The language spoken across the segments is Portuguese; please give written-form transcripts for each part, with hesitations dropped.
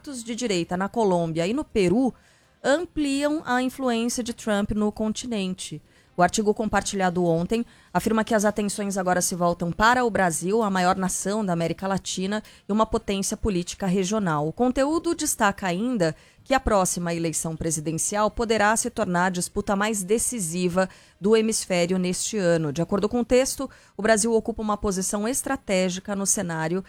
candidatos de direita na Colômbia e no Peru ampliam a influência de Trump no continente. O artigo compartilhado ontem afirma que as atenções agora se voltam para o Brasil, a maior nação da América Latina e uma potência política regional. O conteúdo destaca ainda que a próxima eleição presidencial poderá se tornar a disputa mais decisiva do hemisfério neste ano. De acordo com o texto, o Brasil ocupa uma posição estratégica no cenário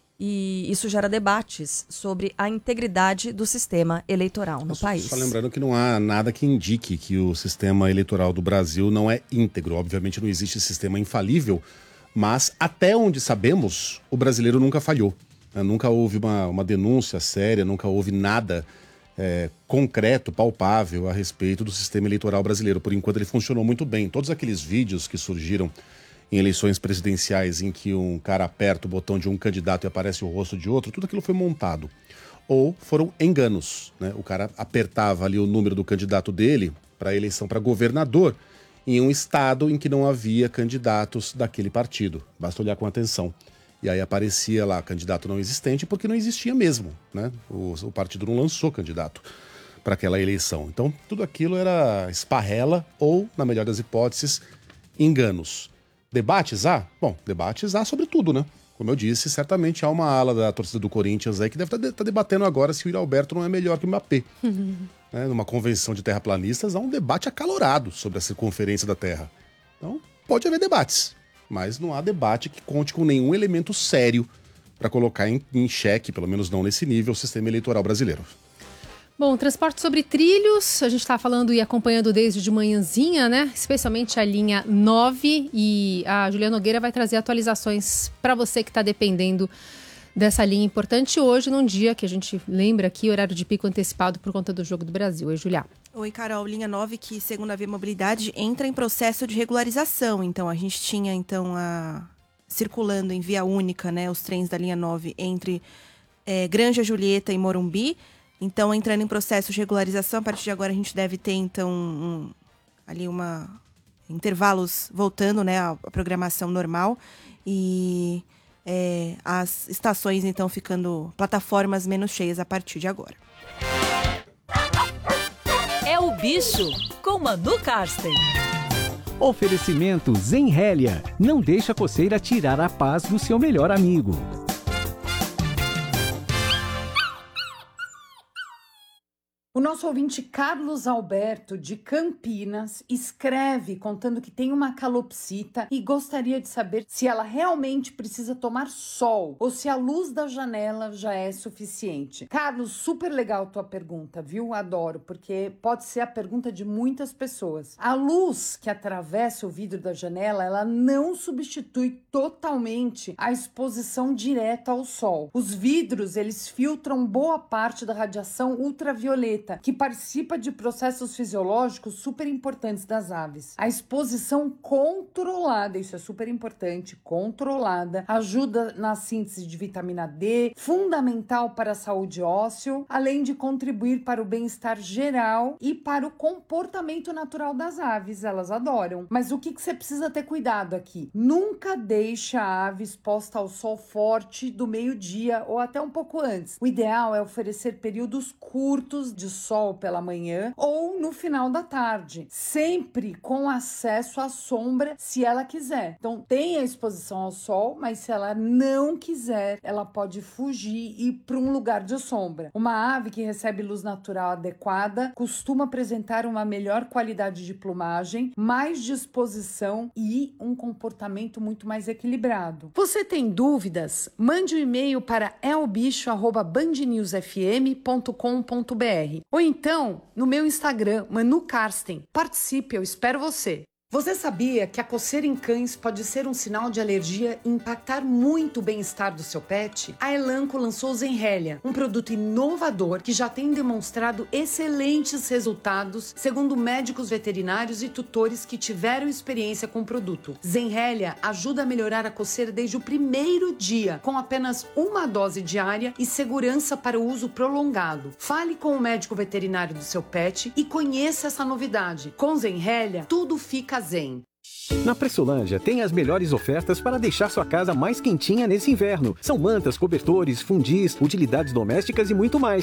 e isso gera debates sobre a integridade do sistema eleitoral no país. Só lembrando que não há nada que indique que o sistema eleitoral do Brasil não é íntegro. Obviamente não existe sistema infalível, mas até onde sabemos, o brasileiro nunca falhou. Nunca houve uma denúncia séria, nunca houve nada concreto, palpável a respeito do sistema eleitoral brasileiro. Por enquanto ele funcionou muito bem. Todos aqueles vídeos que surgiram em eleições presidenciais em que um cara aperta o botão de um candidato e aparece o rosto de outro, tudo aquilo foi montado. Ou foram enganos, né? O cara apertava ali o número do candidato dele para a eleição para governador em um estado em que não havia candidatos daquele partido. Basta olhar com atenção. E aí aparecia lá candidato não existente porque não existia mesmo, né? O partido não lançou candidato para aquela eleição. Então tudo aquilo era esparrela ou, na melhor das hipóteses, enganos. Debates há? Bom, debates há sobre tudo, né? Como eu disse, certamente há uma ala da torcida do Corinthians aí que deve estar debatendo agora se o Yuri Alberto não é melhor que o Mbappé. Né? Numa convenção de terraplanistas há um debate acalorado sobre a circunferência da Terra. Então, pode haver debates, mas não há debate que conte com nenhum elemento sério para colocar em xeque, pelo menos não nesse nível, o sistema eleitoral brasileiro. Bom, transporte sobre trilhos, a gente está falando e acompanhando desde de manhãzinha, né? Especialmente a linha 9, e a Juliana Nogueira vai trazer atualizações para você que está dependendo dessa linha importante hoje, num dia que a gente lembra aqui, horário de pico antecipado por conta do Jogo do Brasil. Oi, Julia. Oi, Carol. Linha 9, que segundo a Via Mobilidade, entra em processo de regularização. Então, a gente tinha circulando em via única, né, os trens da linha 9 entre Granja Julieta e Morumbi. Então, entrando em processo de regularização, a partir de agora a gente deve ter, então, intervalos voltando, né, à programação normal. E as estações, então, plataformas menos cheias a partir de agora. É o Bicho, com Manu Karsten. Oferecimento Zenrélia. Não deixa a coceira tirar a paz do seu melhor amigo. O nosso ouvinte Carlos Alberto, de Campinas, escreve contando que tem uma calopsita e gostaria de saber se ela realmente precisa tomar sol ou se a luz da janela já é suficiente. Carlos, super legal tua pergunta, viu? Adoro, porque pode ser a pergunta de muitas pessoas. A luz que atravessa o vidro da janela, ela não substitui totalmente a exposição direta ao sol. Os vidros, eles filtram boa parte da radiação ultravioleta, que participa de processos fisiológicos super importantes das aves. A exposição controlada, isso é super importante, controlada, ajuda na síntese de vitamina D, fundamental para a saúde óssea, além de contribuir para o bem-estar geral e para o comportamento natural das aves. Elas adoram. Mas o que você precisa ter cuidado aqui? Nunca deixe a ave exposta ao sol forte do meio-dia ou até um pouco antes. O ideal é oferecer períodos curtos de sol pela manhã ou no final da tarde, sempre com acesso à sombra se ela quiser. Então tem a exposição ao sol, mas se ela não quiser, ela pode fugir e ir para um lugar de sombra. Uma ave que recebe luz natural adequada costuma apresentar uma melhor qualidade de plumagem, mais disposição e um comportamento muito mais equilibrado. Você tem dúvidas? Mande um e-mail para elbicho@bandnewsfm.com.br ou então no meu Instagram, Manu Karsten. Participe, eu espero você. Você sabia que a coceira em cães pode ser um sinal de alergia e impactar muito o bem-estar do seu pet? A Elanco lançou o Zenrélia, um produto inovador que já tem demonstrado excelentes resultados, segundo médicos veterinários e tutores que tiveram experiência com o produto. Zenrélia ajuda a melhorar a coceira desde o primeiro dia, com apenas uma dose diária e segurança para o uso prolongado. Fale com o médico veterinário do seu pet e conheça essa novidade. Com Zenrélia, tudo fica zen. Na Pressolândia tem as melhores ofertas para deixar sua casa mais quentinha nesse inverno. São mantas, cobertores, fundis, utilidades domésticas e muito mais.